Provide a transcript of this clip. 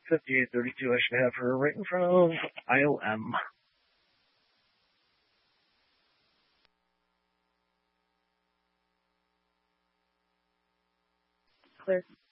5832, I should have her right in front of IOM. Clear.